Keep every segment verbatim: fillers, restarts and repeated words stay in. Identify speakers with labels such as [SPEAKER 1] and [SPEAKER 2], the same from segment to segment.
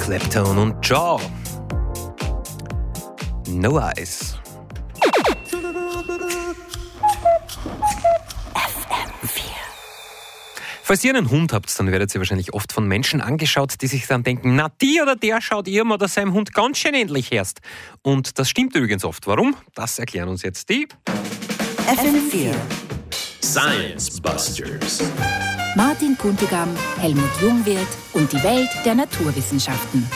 [SPEAKER 1] Clapton und Jaw. No Eyes. Falls ihr einen Hund habt, dann werdet ihr wahrscheinlich oft von Menschen angeschaut, die sich dann denken, na die oder der schaut ihrem oder seinem Hund ganz schön ähnlich erst. Und das stimmt übrigens oft. Warum? Das erklären uns jetzt die
[SPEAKER 2] F M vier
[SPEAKER 3] Science Busters.
[SPEAKER 2] Martin Puntigam, Helmut Jungwirth und die Welt der Naturwissenschaften.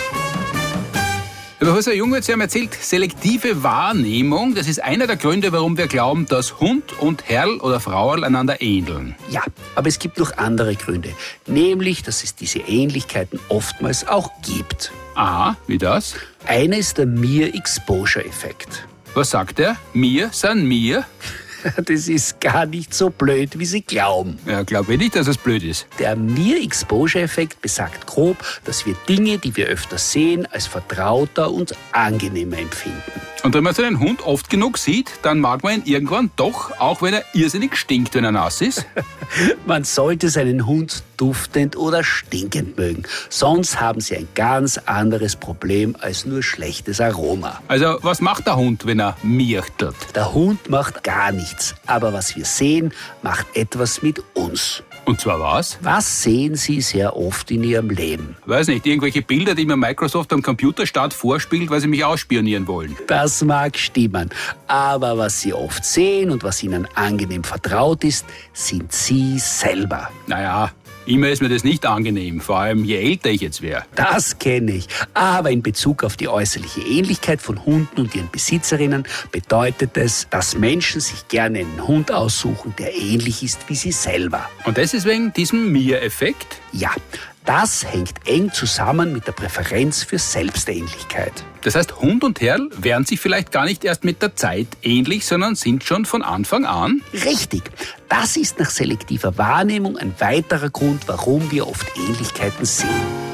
[SPEAKER 4] Herr Professor Jungwirth, Sie haben erzählt, selektive Wahrnehmung, das ist einer der Gründe, warum wir glauben, dass Hund und Herrl oder Frauerl einander ähneln.
[SPEAKER 5] Ja, aber es gibt noch andere Gründe. Nämlich, dass es diese Ähnlichkeiten oftmals auch gibt.
[SPEAKER 4] Aha, wie das?
[SPEAKER 5] Einer ist der Mere-Exposure-Effekt.
[SPEAKER 4] Was sagt er? Wir sind wir?
[SPEAKER 5] Das ist gar nicht so blöd, wie Sie glauben.
[SPEAKER 4] Ja, glaube ich nicht, dass es blöd ist.
[SPEAKER 5] Der Mere-Exposure-Effekt besagt grob, dass wir Dinge, die wir öfter sehen, als vertrauter und angenehmer empfinden.
[SPEAKER 4] Und wenn man so einen Hund oft genug sieht, dann mag man ihn irgendwann doch, auch wenn er irrsinnig stinkt, wenn er nass ist.
[SPEAKER 5] Man sollte seinen Hund duftend oder stinkend mögen. Sonst haben Sie ein ganz anderes Problem als nur schlechtes Aroma.
[SPEAKER 4] Also, was macht der Hund, wenn er mirchtelt?
[SPEAKER 5] Der Hund macht gar nichts. Aber was wir sehen, macht etwas mit uns.
[SPEAKER 4] Und zwar was?
[SPEAKER 5] Was sehen Sie sehr oft in Ihrem Leben?
[SPEAKER 4] Weiß nicht, irgendwelche Bilder, die mir Microsoft am Computerstart vorspielt, weil sie mich ausspionieren wollen.
[SPEAKER 5] Das mag stimmen. Aber was Sie oft sehen und was Ihnen angenehm vertraut ist, sind Sie selber.
[SPEAKER 4] Naja, immer ist mir das nicht angenehm, vor allem je älter ich jetzt wäre.
[SPEAKER 5] Das kenne ich. Aber in Bezug auf die äußerliche Ähnlichkeit von Hunden und ihren Besitzerinnen bedeutet es, dass Menschen sich gerne einen Hund aussuchen, der ähnlich ist wie sie selber.
[SPEAKER 4] Und das ist wegen diesem Mir-Effekt?
[SPEAKER 5] Ja, das hängt eng zusammen mit der Präferenz für Selbstähnlichkeit.
[SPEAKER 4] Das heißt, Hund und Herrl werden sich vielleicht gar nicht erst mit der Zeit ähnlich, sondern sind schon von Anfang an?
[SPEAKER 5] Richtig. Das ist nach selektiver Wahrnehmung ein weiterer Grund, warum wir oft Ähnlichkeiten sehen.